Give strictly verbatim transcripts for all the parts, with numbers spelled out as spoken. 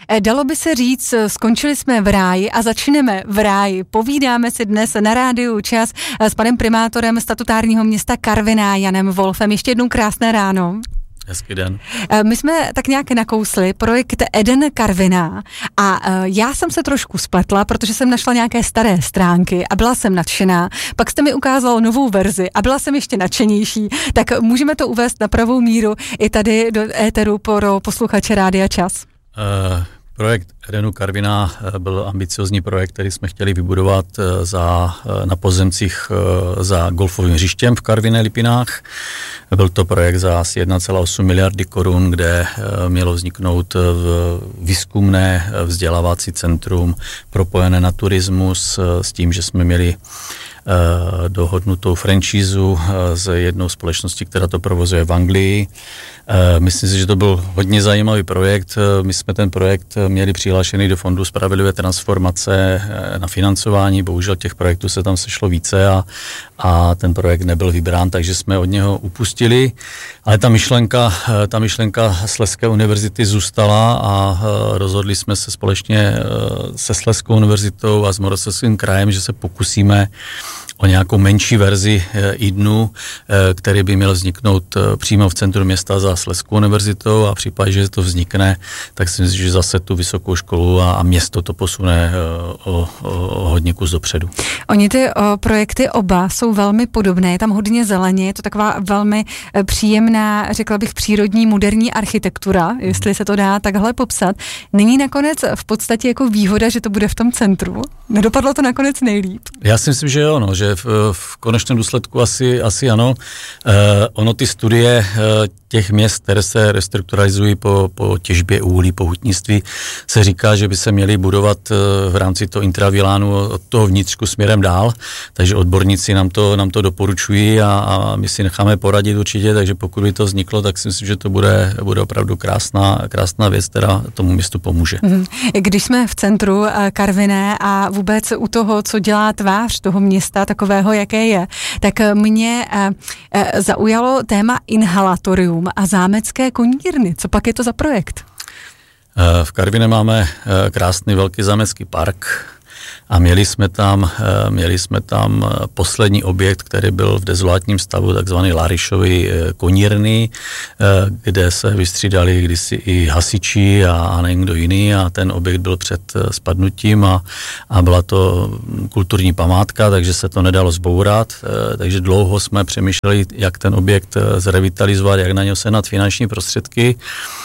Dalo by se říct, skončili jsme v ráji a začneme v ráji. Povídáme si dnes na rádiu Čas s panem primátorem statutárního města Karviná Janem Wolfem. Ještě jednou krásné ráno. Hezký den. My jsme tak nějak nakousli projekt Eden Karviná a já jsem se trošku spletla, protože jsem našla nějaké staré stránky a byla jsem nadšená. Pak jste mi ukázal novou verzi a byla jsem ještě nadšenější. Tak můžeme to uvést na pravou míru i tady do éteru pro posluchače Rádia Čas. Uh... Projekt Edenu Karviná byl ambiciozní projekt, který jsme chtěli vybudovat za, na pozemcích za golfovým hřištěm v Karviné Lipinách. Byl to projekt za asi jedna celá osm miliardy korun, kde mělo vzniknout výzkumné vzdělávací centrum propojené na turismus s tím, že jsme měli dohodnutou franšízu s jednou společností, která to provozuje v Anglii. Myslím si, že to byl hodně zajímavý projekt. My jsme ten projekt měli přihlášený do Fondu spravedlivé transformace na financování. Bohužel těch projektů se tam sešlo více a, a ten projekt nebyl vybrán, takže jsme od něho upustili. Ale ta myšlenka, ta myšlenka Slezské univerzity zůstala a rozhodli jsme se společně se Slezskou univerzitou a s Moravskoslezským krajem, že se pokusíme o nějakou menší verzi Edenu, který by měl vzniknout přímo v centru města za Slezskou univerzitou a v případě, že to vznikne, tak si myslím, že zase tu vysokou školu a, a město to posune o, o, o hodně kus dopředu. Oni ty o, projekty oba jsou velmi podobné, je tam hodně zeleně, je to taková velmi příjemná, řekla bych, přírodní, moderní architektura, hmm. jestli se to dá takhle popsat. Není nakonec v podstatě jako výhoda, že to bude v tom centru? Nedopadlo to nakonec nejlíp? Já si myslím, že jo, no, že v, v konečném důsledku asi, asi ano. Uh, ono ty studie uh, těch měst, které se restrukturalizují po, po těžbě uhlí, po hutnictví, se říká, že by se měly budovat uh, v rámci toho intravilánu od toho vnitřku směrem dál, takže odborníci nám to, nám to doporučují a, a my si necháme poradit určitě, takže pokud by to vzniklo, tak si myslím, že to bude, bude opravdu krásná, krásná věc, která tomu městu pomůže. Když jsme v centru Karviné a vůbec u toho, co dělá tvář toho města, takového, jaké je, tak mě e, e, zaujalo téma inhalatorium a zámecké konírny. Co pak je to za projekt? V Karviné máme krásný velký zámecký park a měli jsme tam, měli jsme tam poslední objekt, který byl v dezolátním stavu, takzvaný Larišovy konírny, kde se vystřídali kdysi i hasiči a, a někdo jiný a ten objekt byl před spadnutím a, a byla to kulturní památka, takže se to nedalo zbourat, takže dlouho jsme přemýšleli, jak ten objekt zrevitalizovat, jak na něj sehnat finanční prostředky.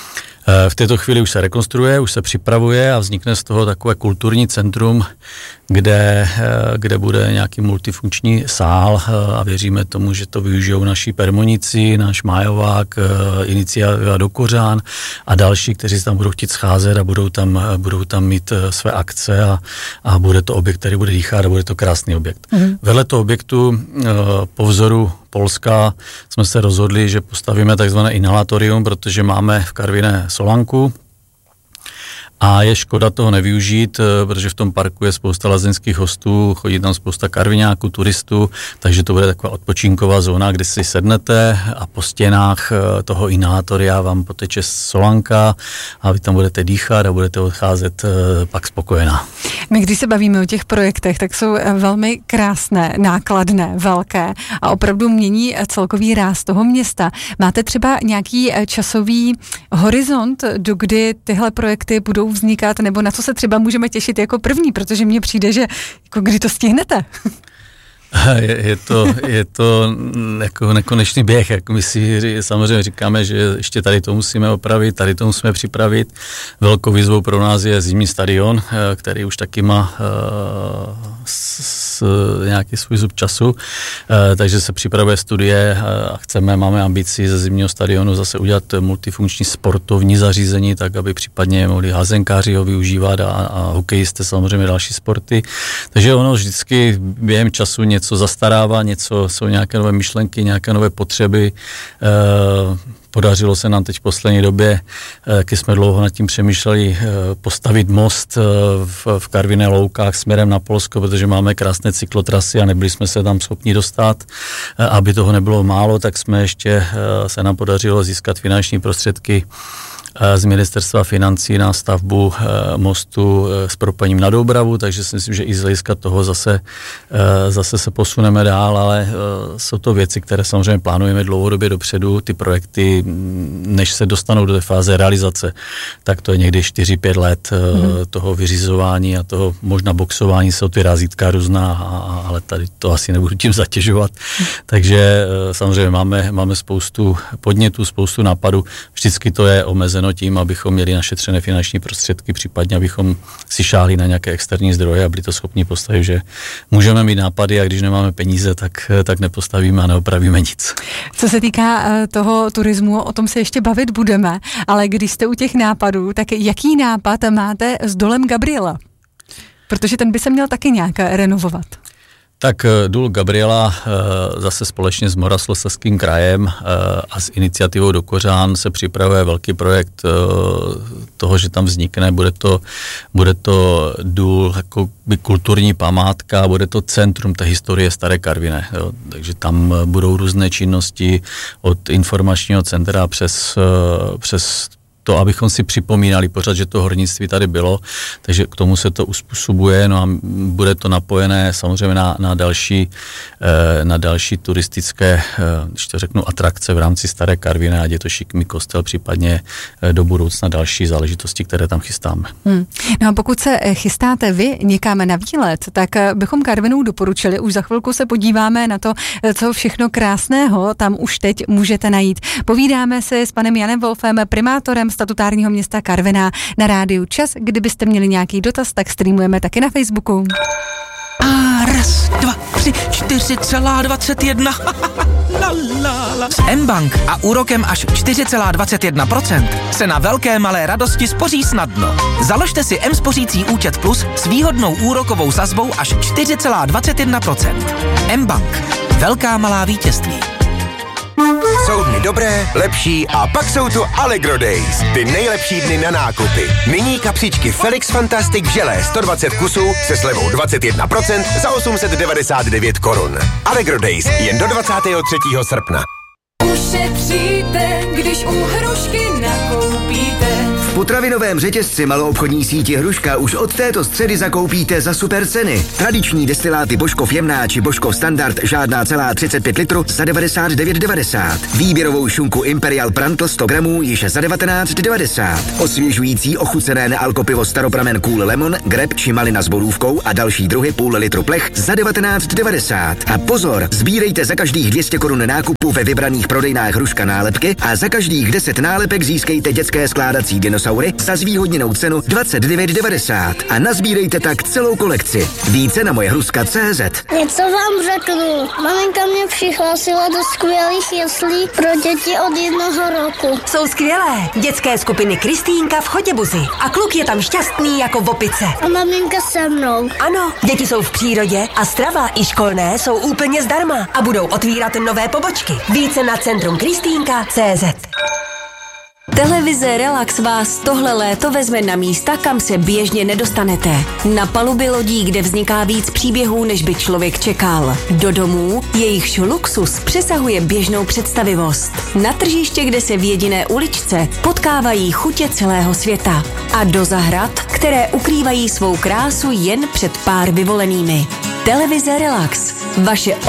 V této chvíli už se rekonstruuje, už se připravuje a vznikne z toho takové kulturní centrum, kde, kde bude nějaký multifunkční sál a věříme tomu, že to využijou naši permonici, náš Májovák, Iniciativa do Kořán a další, kteří tam budou chtít scházet a budou tam, budou tam mít své akce a, a bude to objekt, který bude dýchat a bude to krásný objekt. Mm. Vedle toho objektu po vzoru Polska jsme se rozhodli, že postavíme takzvané inhalatorium, protože máme v Karviné Solanku a je škoda toho nevyužít, protože v tom parku je spousta lázeňských hostů, chodí tam spousta karviňáků, turistů, takže to bude taková odpočinková zóna, kde si sednete a po stěnách toho inhalatoria vám poteče Solanka a vy tam budete dýchat a budete odcházet pak spokojená. My, když se bavíme o těch projektech, tak jsou velmi krásné, nákladné, velké a opravdu mění celkový ráz toho města. Máte třeba nějaký časový horizont, do kdy tyhle projekty budou vznikat, nebo na co se třeba můžeme těšit jako první, protože mně přijde, že jako kdy to stihnete? Je, je, to, je to jako nekonečný běh, jak my si samozřejmě říkáme, že ještě tady to musíme opravit, tady to musíme připravit. Velkou výzvou pro nás je zimní stadion, který už taky má uh, s, s, nějaký svůj zub času, uh, takže se připravuje studie a chceme, máme ambici ze zimního stadionu zase udělat multifunkční sportovní zařízení, tak aby případně mohli házenkáři ho využívat a, a hokejisté samozřejmě další sporty. Takže ono vždycky během času něco něco zastarává, něco, jsou nějaké nové myšlenky, nějaké nové potřeby. Podařilo se nám teď v poslední době, když jsme dlouho nad tím přemýšleli, postavit most v, v Karviné Loukách směrem na Polsko, protože máme krásné cyklotrasy a nebyli jsme se tam schopni dostat. Aby toho nebylo málo, tak jsme ještě se nám podařilo získat finanční prostředky z ministerstva financí na stavbu mostu s propojením na Doubravu, takže si myslím, že i z hlediska toho zase, zase se posuneme dál, ale jsou to věci, které samozřejmě plánujeme dlouhodobě dopředu. Ty projekty, než se dostanou do té fáze realizace, tak to je někdy čtyři pět let mm. toho vyřizování a toho možná boxování, jsou ty razítka různá, ale tady to asi nebudu tím zatěžovat. Mm. Takže samozřejmě máme, máme spoustu podnětů, spoustu nápadů. Vždycky to je omezeno tím, abychom měli našetřené finanční prostředky, případně abychom si šáhli na nějaké externí zdroje a byli to schopni postavit, že můžeme mít nápady a když nemáme peníze, tak, tak nepostavíme a neopravíme nic. Co se týká toho turismu, o tom se ještě bavit budeme, ale když jste u těch nápadů, tak jaký nápad máte s dolem Gabriela? Protože ten by se měl taky nějak renovovat. Tak důl Gabriela zase společně s Moravskoslezským krajem a s iniciativou Do Kořán se připravuje velký projekt toho, že tam vznikne, bude to, bude to důl jako by kulturní památka, bude to centrum té historie Staré Karviné. Jo. Takže tam budou různé činnosti od informačního centra přes, přes to, abychom si připomínali pořád, že to hornictví tady bylo, takže k tomu se to uspůsobuje, no a bude to napojené samozřejmě na, na, další, na další turistické, když to řeknu, atrakce v rámci Staré Karviné, ať je to Šikmý kostel, případně do budoucna další záležitosti, které tam chystáme. Hmm. No a pokud se chystáte vy někam na výlet, tak bychom Karvinou doporučili, už za chvilku se podíváme na to, co všechno krásného tam už teď můžete najít. Povídáme se s panem Janem Wolfem, primátorem statutárního města Karviná na rádiu Čas. Kdybyste měli nějaký dotaz, tak streamujeme taky na Facebooku. A raz, dva, tři, čtyři celá dvacet jedna. La, la, la. S mBank a úrokem až čtyři celá dvacet jedna procent se na velké malé radosti spoří snadno. Založte si mSpořící účet Plus s výhodnou úrokovou sazbou až čtyři celá dvacet jedna procent. mBank. Velká malá vítězství. Jsou dny dobré, lepší a pak jsou tu Allegro Days. Ty nejlepší dny na nákupy. Nyní kapsičky Felix Fantastic v želé sto dvacet kusů se slevou dvacet jedna procent za osm set devadesát devět korun. Allegro Days jen do dvacátého třetího srpna. Ušetříte, když u Hrušky nakoupíte. V potravinovém řetězci maloobchodní síti Hruška už od této středy zakoupíte za super ceny. Tradiční destiláty Božkov Jemná či Božkov Standard žádná celá třicet pět litrů za devadesát devět devadesát. Výběrovou šunku Imperial Prantl sto gramů již za devatenáct devadesát. Osvěžující ochucené nealkopivo Staropramen Cool Lemon, Greb či malina s borůvkou a další druhy půl litru plech za devatenáct devadesát. A pozor, sbírejte za každých dvě stě korun nákupu ve vybraných prodejnách Hruška nálepky a za každých deset nálepek získejte dětské skládací dinosaury za zvýhodněnou cenu dvacet devět devadesát a nazbírejte tak celou kolekci. Více na moje hruška tečka cé zet. Něco vám řeknu. Maminka mě přihlásila do skvělých jeslí pro děti od jednoho roku. Jsou skvělé. Dětské skupiny Kristýnka v Chotěbuzi. A kluk je tam šťastný jako v opice. A maminka se mnou. Ano, děti jsou v přírodě a strava i školné jsou úplně zdarma a budou otvírat nové pobočky. Více na centrum Kristýnka tečka cé zet. Televize Relax vás tohle léto vezme na místa, kam se běžně nedostanete. Na paluby lodí, kde vzniká víc příběhů, než by člověk čekal. Do domů, jejichž luxus přesahuje běžnou představivost. Na tržiště, kde se v jediné uličce potkávají chutě celého světa. A do zahrad, které ukrývají svou krásu jen před pár vyvolenými. Televize Relax. Vaše